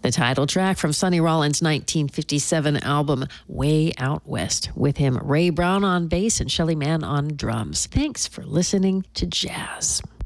the title track from Sonny Rollins' 1957 album, Way Out West, with him Ray Brown on bass and Shelly Manne on drums. Thanks for listening to Jazz.